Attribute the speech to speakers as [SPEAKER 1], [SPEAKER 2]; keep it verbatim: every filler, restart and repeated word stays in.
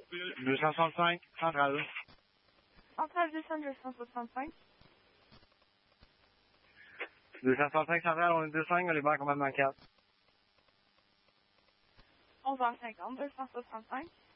[SPEAKER 1] deux cent soixante-cinq, centrale.
[SPEAKER 2] Centrale deux cents, deux cent soixante-cinq.
[SPEAKER 1] deux cent soixante-cinq, centrale, on est deux cinq, on est bien commandement quatre.
[SPEAKER 2] onze heures cinquante, deux cent soixante-cinq.